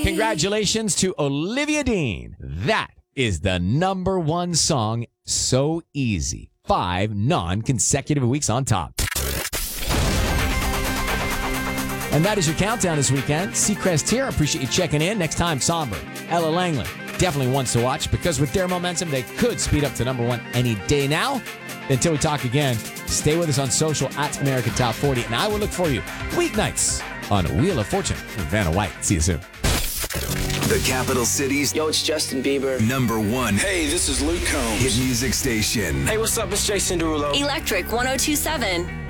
Congratulations to Olivia Dean. That is the number one song. So easy. 5 non-consecutive weeks on top. And that is your countdown this weekend. Seacrest here. Appreciate you checking in. Next time, Somber, Ella Langley. Definitely ones to watch because with their momentum, they could speed up to number one any day now. Until we talk again, stay with us on social at American Top 40. And I will look for you weeknights on Wheel of Fortune with Vanna White. See you soon. The capital city's Yo, it's Justin Bieber. number one Hey, this is Luke Combs. hit music station. Hey, what's up? It's Jason Derulo. Electric 1027.